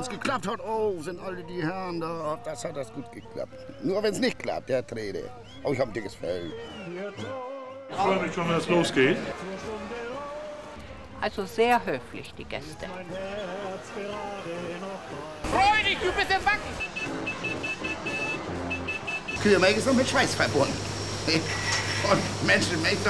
das geklappt hat, oh, sind alle die Herren da. Das hat das gut geklappt. Nur wenn es nicht klappt, der Trede. Aber ich habe ein dickes Fell. Ich freue mich schon, wenn es losgeht. Also sehr höflich, die Gäste. Freudig, du bist im Backen! Kühe melken ist noch mit Schweiß verbunden. Und Menschenmilch